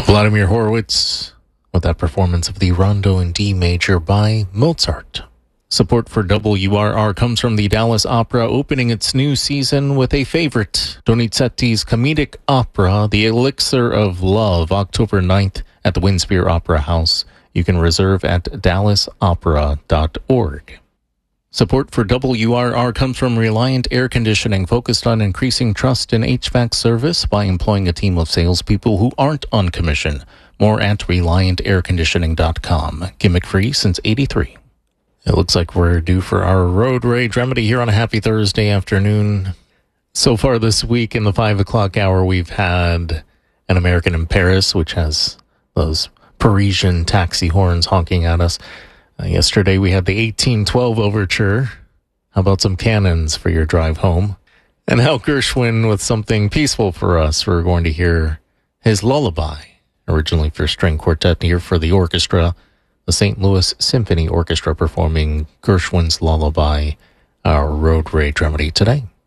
Vladimir Horowitz with that performance of the Rondo in D major by Mozart. Support for WRR comes from the Dallas Opera, opening its new season with a favorite, Donizetti's comedic opera, The Elixir of Love, October 9th at the Winspear Opera House. You can reserve at dallasopera.org. Support for WRR comes from Reliant Air Conditioning, focused on increasing trust in HVAC service by employing a team of salespeople who aren't on commission. More at ReliantAirConditioning.com. Gimmick-free since '83. It looks like we're due for our road rage remedy here on a happy Thursday afternoon. So far this week in the 5 o'clock hour, we've had An American in Paris, which has those Parisian taxi horns honking at us. Yesterday we had the 1812 Overture. How about some cannons for your drive home? And Hal Gershwin with something peaceful for us. We're going to hear his Lullaby, originally for string quartet, here for the orchestra. The St. Louis Symphony Orchestra performing Gershwin's Lullaby, our road rage remedy today.